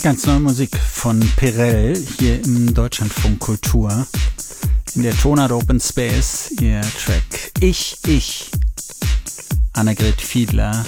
Ganz neue Musik von Perel hier im Deutschlandfunk Kultur. In der Tonart Open Space, ihr Track Ich, Annegret Fiedler.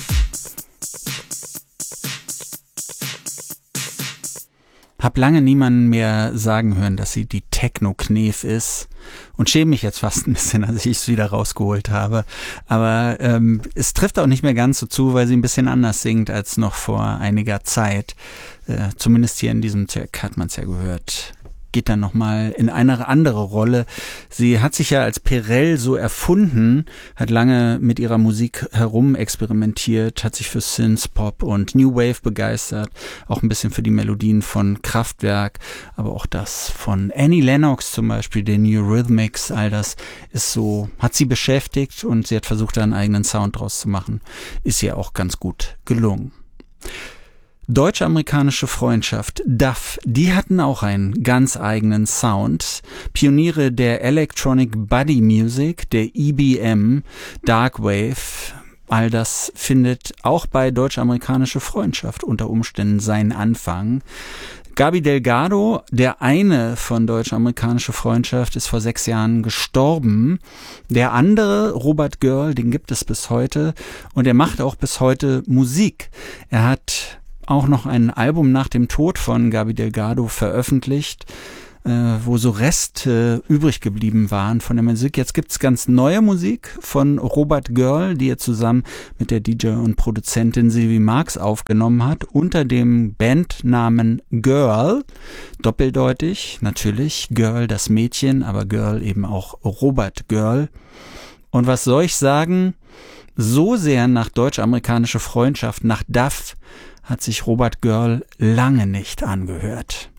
Hab lange niemanden mehr sagen hören, dass sie die Techno-Knef ist und schäme mich jetzt fast ein bisschen, als ich es wieder rausgeholt habe. Aber es trifft auch nicht mehr ganz so zu, weil sie ein bisschen anders singt als noch vor einiger Zeit. Zumindest hier in diesem Track hat man es ja gehört. Geht dann nochmal in eine andere Rolle. Sie hat sich ja als Perel so erfunden, hat lange mit ihrer Musik herum experimentiert, hat sich für Synthpop und New Wave begeistert, auch ein bisschen für die Melodien von Kraftwerk, aber auch das von Annie Lennox zum Beispiel, den Eurythmics, all das ist so, hat sie beschäftigt und sie hat versucht, da einen eigenen Sound draus zu machen. Ist ihr auch ganz gut gelungen. Deutsch-amerikanische Freundschaft, DAF, die hatten auch einen ganz eigenen Sound. Pioniere der Electronic Body Music, der EBM, Darkwave, all das findet auch bei Deutsch-amerikanische Freundschaft unter Umständen seinen Anfang. Gaby Delgado, der eine von Deutsch-amerikanische Freundschaft, ist vor 6 Jahren gestorben. Der andere, Robert Görl, den gibt es bis heute und er macht auch bis heute Musik. Er hat auch noch ein Album nach dem Tod von Gaby Delgado veröffentlicht, wo so Reste übrig geblieben waren von der Musik. Jetzt gibt's ganz neue Musik von Robert Görl, die er zusammen mit der DJ und Produzentin Sylvie Marx aufgenommen hat, unter dem Bandnamen Girl, doppeldeutig, natürlich, Girl das Mädchen, aber Girl eben auch Robert Görl. Und was soll ich sagen? So sehr nach deutsch-amerikanische Freundschaft, nach DAF, hat sich Robert Görl lange nicht angehört.